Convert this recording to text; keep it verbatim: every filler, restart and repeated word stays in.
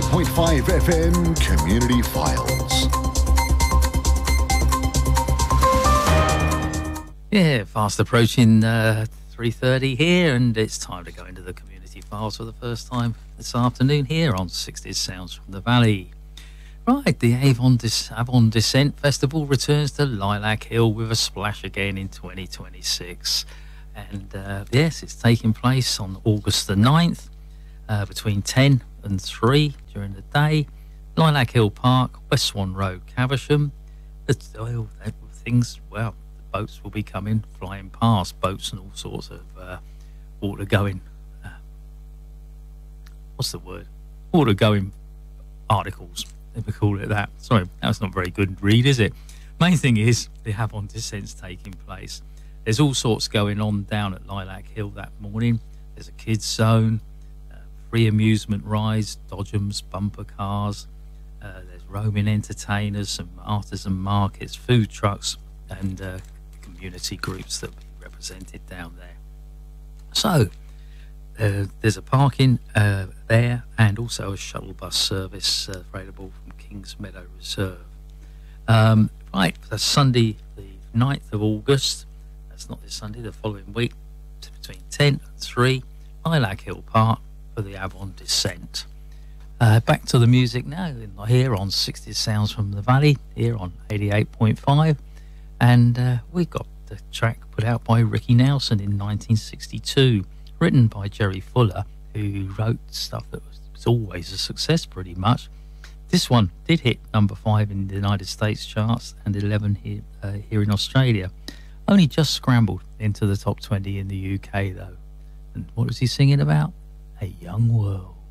point five F M Community Files. Yeah, fast approaching uh, three thirty here, and it's time to go into the Community Files for the first time this afternoon here on sixties Sounds from the Valley. Right, the Avon, Dis- Avon Descent Festival returns to Lilac Hill with a splash again in twenty twenty-six. And uh, yes, it's taking place on August the ninth uh, between ten and three during the day. Lilac Hill Park, West Swan Road, Caversham. It's, well, things, well, the boats will be coming, flying past, boats and all sorts of uh, water going, uh, what's the word? Water going articles, if we call it that. Sorry, that's not very good read, is it? Main thing is, the Avon Descent's taking place. There's all sorts going on down at Lilac Hill that morning. There's a kids zone, uh, free amusement rides, dodgems, bumper cars. Uh, there's roaming entertainers, some artisan markets, food trucks, and uh, community groups that will be represented down there. So, uh, there's a parking uh, there, and also a shuttle bus service uh, available from Kings Meadow Reserve. Um, right, that's Sunday the ninth of August. That's not this Sunday, the following week, between ten and three, Lilac Hill Park for the Avon Descent. Uh, back to the music now, here on sixties Sounds from the Valley, here on eighty-eight point five. And uh, we got the track put out by Ricky Nelson in nineteen sixty-two, written by Jerry Fuller, who wrote stuff that was, was always a success pretty much. This one did hit number five in the United States charts and eleven here, uh, here in Australia. Only just scrambled into the top twenty in the U K though. And what was he singing about? A young world.